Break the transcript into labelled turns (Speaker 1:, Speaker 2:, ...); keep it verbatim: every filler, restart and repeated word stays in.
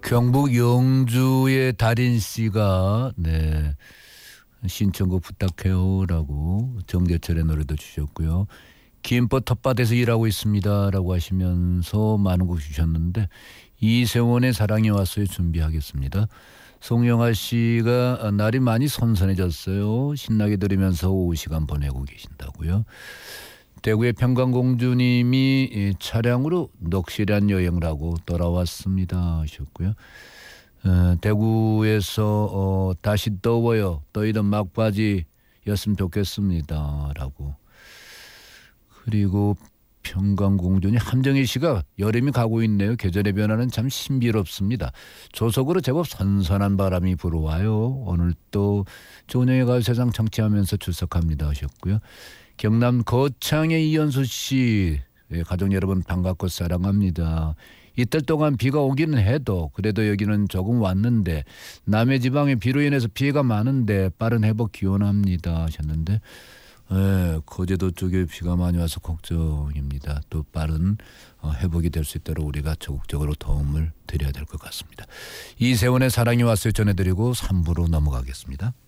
Speaker 1: 경북 영주의 달인 씨가 네 신청곡 부탁해요라고 정재철의 노래도 주셨고요. 김포 텃밭에서 일하고 있습니다라고 하시면서 많은 곡 주셨는데 이세원의 사랑이 왔어요 준비하겠습니다. 송영아 씨가 날이 많이 선선해졌어요. 신나게 들으면서 오후 시간 보내고 계신다고요. 대구의 평강공주님이 차량으로 넋이란 여행을 하고 돌아왔습니다 하셨고요. 어, 대구에서 어, 다시 더워요. 떠있던 막바지였으면 좋겠습니다 라고. 그리고 평강공주님 함정희 씨가 여름이 가고 있네요. 계절의 변화는 참 신비롭습니다. 조석으로 제법 선선한 바람이 불어와요. 오늘 또 조은영의 가요세상 청취하면서 출석합니다 하셨고요. 경남 거창의 이현수 씨 가족 여러분 반갑고 사랑합니다. 이틀 동안 비가 오기는 해도 그래도 여기는 조금 왔는데 남해 지방에 비로 인해서 피해가 많은데 빠른 회복 기원합니다 하셨는데 네, 거제도 쪽에 비가 많이 와서 걱정입니다. 또 빠른 회복이 될 수 있도록 우리가 적극적으로 도움을 드려야 될 것 같습니다. 이세원의 사랑이 왔어요 전해드리고 삼 부로 넘어가겠습니다.